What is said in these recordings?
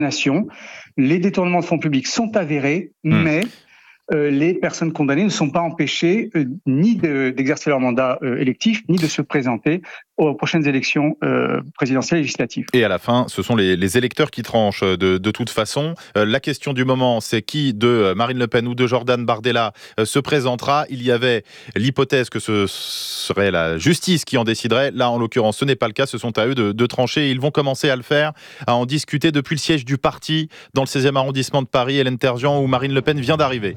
condamnations. Les détournements de fonds publics sont avérés, mais les personnes condamnées ne sont pas empêchées ni d'exercer leur mandat électif, ni de se présenter aux prochaines élections présidentielles et législatives. Et à la fin, ce sont les électeurs qui tranchent de toute façon. La question du moment, c'est qui de Marine Le Pen ou de Jordan Bardella se présentera. Il y avait l'hypothèse que ce serait la justice qui en déciderait. Là, en l'occurrence, ce n'est pas le cas. Ce sont à eux de trancher. Ils vont commencer à le faire, à en discuter depuis le siège du parti dans le 16e arrondissement de Paris, Hélène Terzian, où Marine Le Pen vient d'arriver.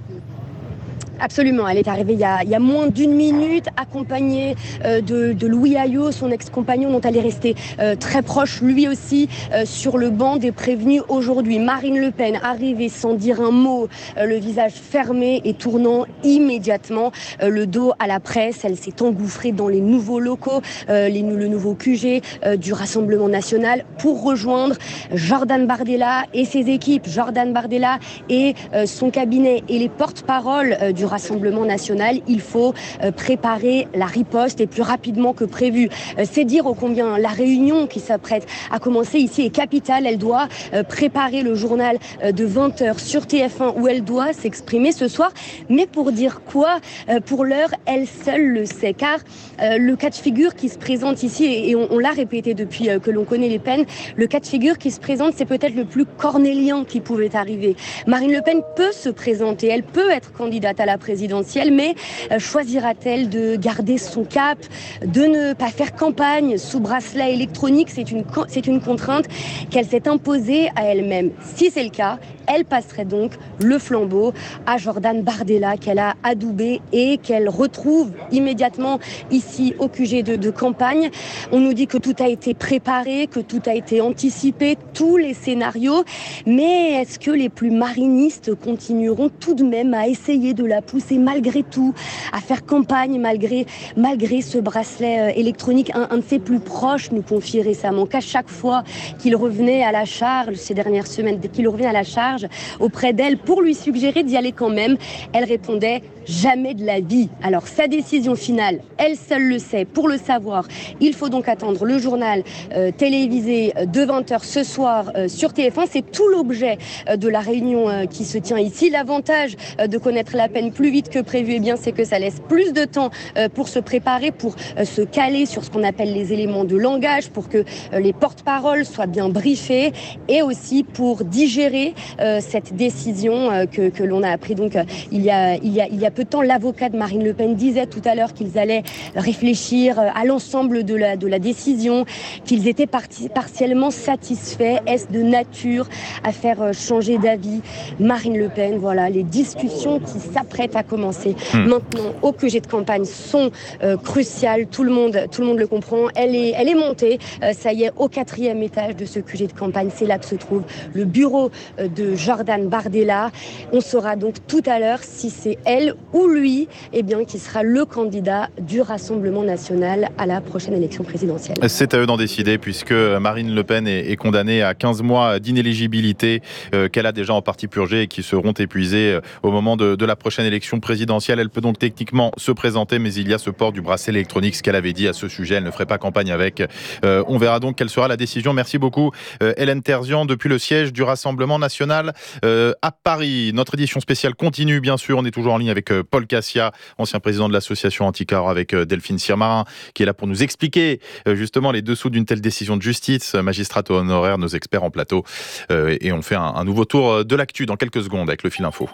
Absolument, elle est arrivée il y a moins d'une minute, accompagnée de Louis Alliot, son ex-compagnon dont elle est restée très proche, lui aussi, sur le banc des prévenus aujourd'hui. Marine Le Pen arrivée sans dire un mot, le visage fermé et tournant immédiatement le dos à la presse. Elle s'est engouffrée dans les nouveaux locaux, le nouveau QG du Rassemblement National pour rejoindre Jordan Bardella et ses équipes. Jordan Bardella et son cabinet et les porte-paroles du Rassemblement National. Il faut préparer la riposte et plus rapidement que prévu. C'est dire ô combien la réunion qui s'apprête à commencer ici est capitale. Elle doit préparer le journal de 20h sur TF1 où elle doit s'exprimer ce soir. Mais pour dire quoi ? Pour l'heure, elle seule le sait. Car le cas de figure qui se présente ici, et on l'a répété depuis que l'on connaît les peines, le cas de figure qui se présente, c'est peut-être le plus cornélien qui pouvait arriver. Marine Le Pen peut se présenter, elle peut être candidate à la présidentielle, mais choisira-t-elle de garder son cap, de ne pas faire campagne sous bracelet électronique ? C'est une contrainte qu'elle s'est imposée à elle-même. Si c'est le cas, elle passerait donc le flambeau à Jordan Bardella qu'elle a adoubé et qu'elle retrouve immédiatement ici au QG de campagne. On nous dit que tout a été préparé, que tout a été anticipé, tous les scénarios, mais est-ce que les plus marinistes continueront tout de même à essayer de la pousser malgré tout, à faire campagne malgré ce bracelet électronique? Un de ses plus proches nous confie récemment qu'à chaque fois qu'il revenait à la charge, ces dernières semaines, dès qu'il revenait à la charge auprès d'elle pour lui suggérer d'y aller quand même, elle répondait jamais de la vie. Alors sa décision finale, elle seule le sait. Pour le savoir, il faut donc attendre le journal télévisé de 20h ce soir sur TF1. C'est tout l'objet de la réunion qui se tient ici. L'avantage de connaître la peine plus vite que prévu, eh bien, c'est que ça laisse plus de temps pour se préparer, pour se caler sur ce qu'on appelle les éléments de langage, pour que les porte-paroles soient bien briefés et aussi pour digérer cette décision que l'on a appris donc il y a peu de temps. L'avocat de Marine Le Pen disait tout à l'heure qu'ils allaient réfléchir à l'ensemble de la décision, qu'ils étaient partiellement satisfaits. Est-ce de nature à faire changer d'avis Marine Le Pen? Voilà, les discussions qui s'apprêtent à commencer maintenant au QG de campagne sont cruciales. Tout le monde le comprend. Elle est montée, ça y est, au 4e étage de ce QG de campagne. C'est là que se trouve le bureau de Jordan Bardella. On saura donc tout à l'heure si c'est elle ou lui qui sera le candidat du Rassemblement National à la prochaine élection présidentielle. C'est à eux d'en décider puisque Marine Le Pen est condamnée à 15 mois d'inéligibilité qu'elle a déjà en partie purgé et qui seront épuisés au moment de la prochaine élection présidentielle. Elle peut donc techniquement se présenter, mais il y a ce port du bracelet électronique, ce qu'elle avait dit à ce sujet. Elle ne ferait pas campagne avec. On verra donc quelle sera la décision. Merci beaucoup Hélène Terzian depuis le siège du Rassemblement National à Paris. Notre édition spéciale continue, bien sûr. On est toujours en ligne avec Paul Cassia, ancien président de l'association Anticorps, avec Delphine Sirmarin, qui est là pour nous expliquer justement les dessous d'une telle décision de justice. Magistrate honoraire, nos experts en plateau. Et on fait un nouveau tour de l'actu dans quelques secondes avec le fil info.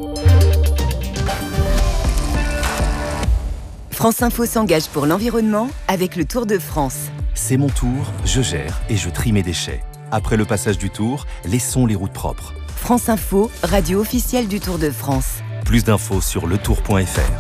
France Info s'engage pour l'environnement avec le Tour de France. C'est mon tour, je gère et je trie mes déchets. Après le passage du Tour, laissons les routes propres. France Info, radio officielle du Tour de France. Plus d'infos sur letour.fr.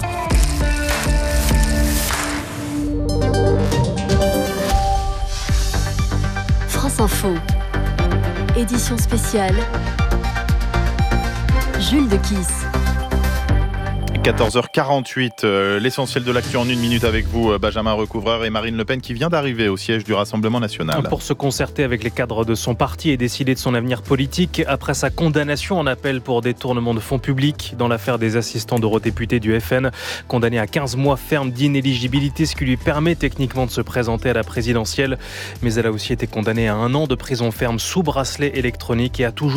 France Info, édition spéciale, Jules de Kiss. 14h48, l'essentiel de l'actu en une minute avec vous, Benjamin Recouvreur, et Marine Le Pen qui vient d'arriver au siège du Rassemblement national. Pour se concerter avec les cadres de son parti et décider de son avenir politique après sa condamnation en appel pour détournement de fonds publics dans l'affaire des assistants d'eurodéputés du FN, condamné à 15 mois ferme d'inéligibilité, ce qui lui permet techniquement de se présenter à la présidentielle. Mais elle a aussi été condamnée à 1 an de prison ferme sous bracelet électronique et a toujours